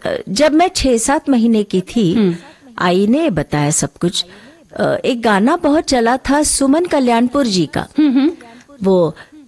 जब मैं 6-7 महीने की थी, आई ने बताया सब कुछ। एक गाना बहुत चला था सुमन कल्याणपुर जी का, वो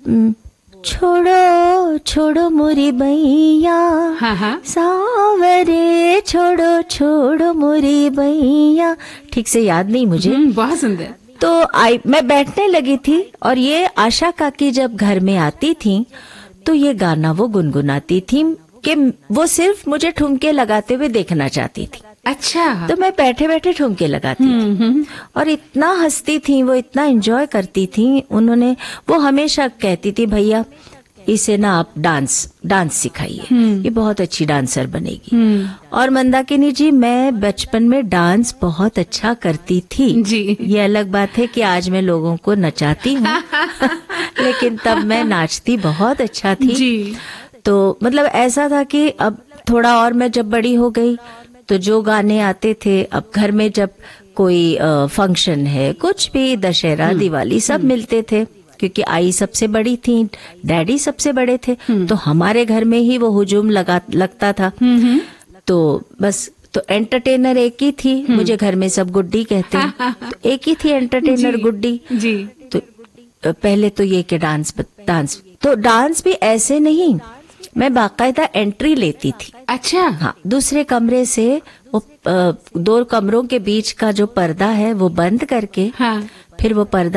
छोड़ो छोड़ो मोरी बैया, हाँ। सावरे छोड़ो छोड़ो मोरी बैया, ठीक से याद नहीं मुझे। बहुत सुंदर। तो मैं बैठने लगी थी और ये आशा काकी जब घर में आती थी तो ये गाना वो गुनगुनाती थी कि वो सिर्फ मुझे ठुमके लगाते हुए देखना चाहती थी। अच्छा। तो मैं बैठे बैठे ठुमके लगाती थी और इतना हंसती थी वो, इतना एंजॉय करती थी। वो हमेशा कहती थी भैया इसे ना आप डांस सिखाइए, ये बहुत अच्छी डांसर बनेगी। और मंदाकिनी जी, मैं बचपन में डांस बहुत अच्छा करती थी जी। ये अलग बात है कि आज मैं लोगों को नचाती हूँ लेकिन तब मैं नाचती बहुत अच्छा थी जी। तो मतलब ऐसा था कि अब थोड़ा और मैं जब बड़ी हो गई तो जो गाने आते थे, अब घर में जब कोई फंक्शन है, कुछ भी, दशहरा दिवाली, सब मिलते थे क्योंकि आई सबसे बड़ी थी, डैडी सबसे बड़े थे, तो हमारे घर में ही वो हुजूम लगता था। तो बस, तो एंटरटेनर एक ही थी, मुझे घर में सब गुड्डी कहते हैं, तो एक ही थी एंटरटेनर, गुड्डी जी। तो पहले तो ये कि डांस तो डांस भी ऐसे नहीं, मैं बाकायदा एंट्री लेती थी। अच्छा। हाँ, दूसरे कमरे से वो 2 कमरों के बीच का जो पर्दा है वो बंद करके, हाँ। फिर वो पर्दा